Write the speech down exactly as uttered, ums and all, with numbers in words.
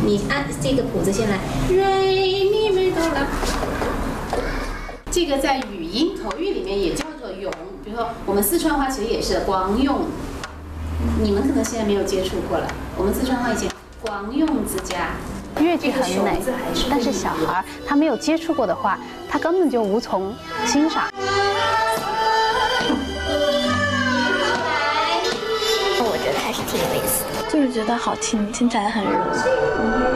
你按这个谱子先来，re mi re do la。这个在语音口语里面也叫做咏，比如说我们四川话其实也是光用，你们可能现在没有接触过了。我们四川话以前光用之家。 乐句很美，但是小孩他没有接触过的话，他根本就无从欣赏。 我觉得还是挺有意思的， 就是觉得好听，听起来很柔。